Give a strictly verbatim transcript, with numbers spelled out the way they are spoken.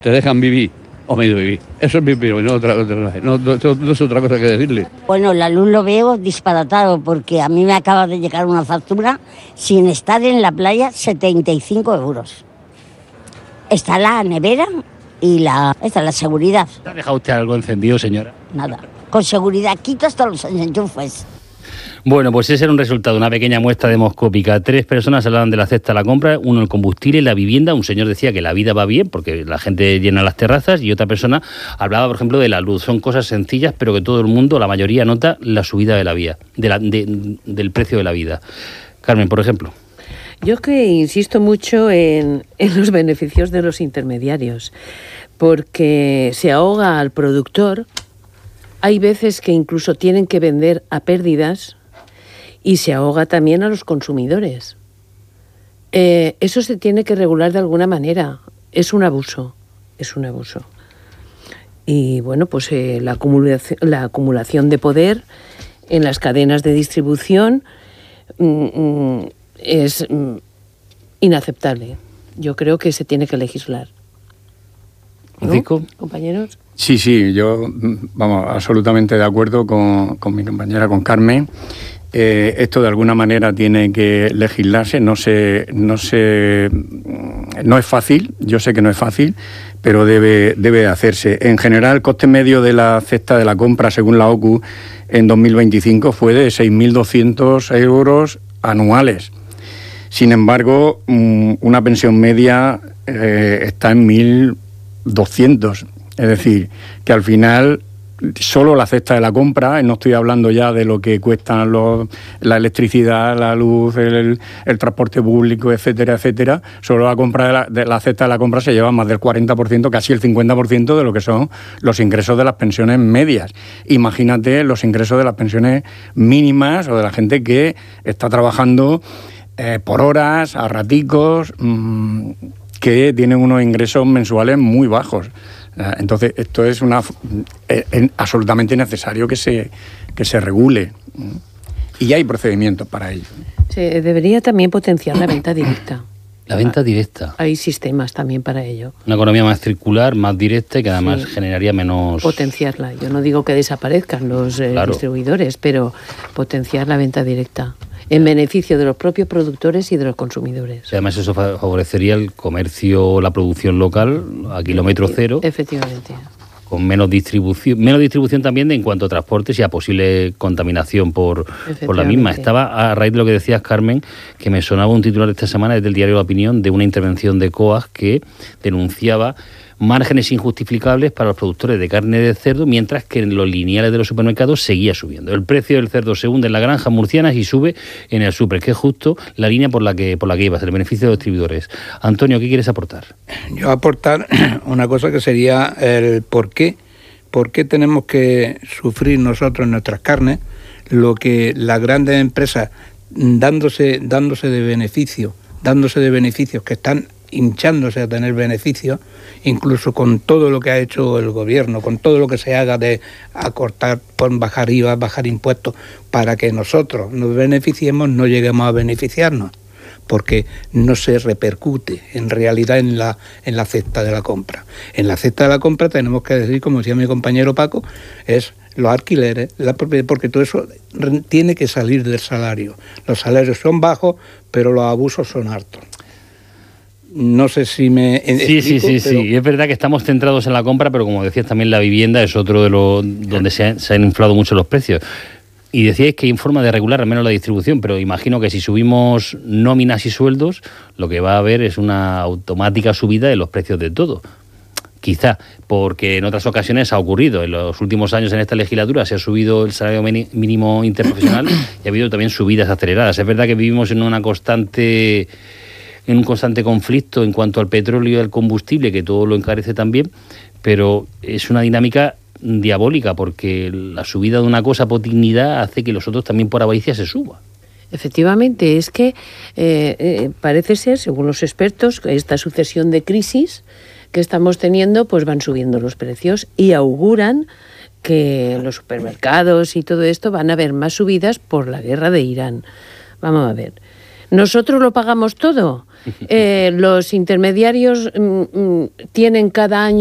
Te dejan vivir o medio vivir. Eso es mi opinión, no, otra, otra, no, no, no es otra cosa que decirle. Bueno, la luz lo veo disparatado porque a mí me acaba de llegar una factura sin estar en la playa, setenta y cinco euros. Está la nevera y la, está la seguridad. ¿Ha dejado usted algo encendido, señora? Nada. Con seguridad quito hasta los enchufes. Bueno, pues ese era un resultado, una pequeña muestra demoscópica. Tres personas hablaban de la cesta de la compra, uno el combustible, la vivienda, un señor decía que la vida va bien porque la gente llena las terrazas y otra persona hablaba, por ejemplo, de la luz. Son cosas sencillas, pero que todo el mundo, la mayoría, nota la subida de la vida, de la, de, del precio de la vida. Carmen, por ejemplo. Yo es que insisto mucho en, en los beneficios de los intermediarios, porque se ahoga al productor. Hay veces que incluso tienen que vender a pérdidas y se ahoga también a los consumidores. Eh, eso se tiene que regular de alguna manera. Es un abuso, es un abuso. Y bueno, pues eh, la acumulación, la acumulación de poder en las cadenas de distribución mm, mm, es mm, inaceptable. Yo creo que se tiene que legislar. ¿No, compañeros? Sí, sí, yo, vamos, absolutamente de acuerdo con, con mi compañera, con Carmen. Eh, esto de alguna manera tiene que legislarse, no se, no se, no es fácil, yo sé que no es fácil, pero debe, debe hacerse. En general, el coste medio de la cesta de la compra, según la O C U, en dos mil veinticinco fue de seis mil doscientos euros anuales. Sin embargo, una pensión media eh, está en mil doscientos. Es decir, que al final solo la cesta de la compra, no estoy hablando ya de lo que cuestan los, la electricidad, la luz, el, el transporte público, etcétera, etcétera, solo la compra de la, de la cesta de la compra se lleva más del cuarenta por ciento, casi el cincuenta por ciento de lo que son los ingresos de las pensiones medias. Imagínate los ingresos de las pensiones mínimas o de la gente que está trabajando eh, por horas, a raticos, mmm, que tienen unos ingresos mensuales muy bajos. Entonces, esto es una es absolutamente necesario que se, que se regule. Y hay procedimientos para ello. Se debería también potenciar la venta directa. La venta directa. Hay sistemas también para ello. Una economía más circular, más directa y que además sí. generaría menos... Potenciarla. Yo no digo que desaparezcan los eh, claro. distribuidores, pero potenciar la venta directa en beneficio de los propios productores y de los consumidores. Y además eso favorecería el comercio, la producción local a kilómetro cero. Efectivamente. Con menos distribución, menos distribución también de, en cuanto a transportes y a posible contaminación por, por la misma. Estaba a raíz de lo que decías, Carmen, que me sonaba un titular esta semana desde el diario La Opinión de una intervención de C O A G que denunciaba márgenes injustificables para los productores de carne de cerdo, mientras que en los lineales de los supermercados seguía subiendo. El precio del cerdo se hunde en las granjas murcianas y sube en el súper, que es justo la línea por la que por la que ibas, el beneficio de los distribuidores. Antonio, ¿qué quieres aportar? Yo aportar una cosa que sería el por qué, por qué tenemos que sufrir nosotros en nuestras carnes lo que las grandes empresas dándose, dándose de beneficio, dándose de beneficios que están hinchándose a tener beneficios, incluso con todo lo que ha hecho el gobierno, con todo lo que se haga de acortar, por bajar I V A, bajar impuestos, para que nosotros nos beneficiemos, no lleguemos a beneficiarnos, porque no se repercute en realidad en la, en la cesta de la compra. En la cesta de la compra tenemos que decir, como decía mi compañero Paco, es los alquileres, la propiedad, porque todo eso tiene que salir del salario. Los salarios son bajos, pero los abusos son altos. No sé si me sí, explico, sí, sí, pero... sí. Es verdad que estamos centrados en la compra, pero como decías también la vivienda es otro de los donde se han, se han inflado mucho los precios. Y decíais que hay forma de regular al menos la distribución, pero imagino que si subimos nóminas y sueldos, lo que va a haber es una automática subida de los precios de todo. Quizá, porque en otras ocasiones ha ocurrido. En los últimos años en esta legislatura se ha subido el salario mínimo interprofesional y ha habido también subidas aceleradas. Es verdad que vivimos en una constante... en un constante conflicto en cuanto al petróleo y al combustible, que todo lo encarece también, pero es una dinámica diabólica, porque la subida de una cosa por dignidad hace que los otros también por avaricia se suba. Efectivamente, es que eh, eh, parece ser, según los expertos, que esta sucesión de crisis que estamos teniendo, pues van subiendo los precios y auguran que en los supermercados y todo esto van a haber más subidas por la guerra de Irán. Vamos a ver. ¿Nosotros lo pagamos todo? eh, los intermediarios mm, mm, tienen cada año